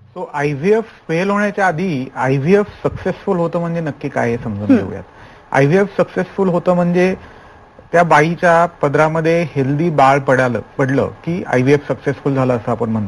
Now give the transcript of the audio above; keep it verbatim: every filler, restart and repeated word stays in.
So IVF fail होण्याच्या आधी IVF successful होतं म्हणजे नक्की काय हे समजून घेऊयात. आयव्हीएफ सक्सेसफुल होतं म्हणजे त्या बाईच्या पदरामध्ये हेल्दी बाळ पडालं पडलं की आयव्हीएफ सक्सेसफुल झालं असं आपण म्हणतो.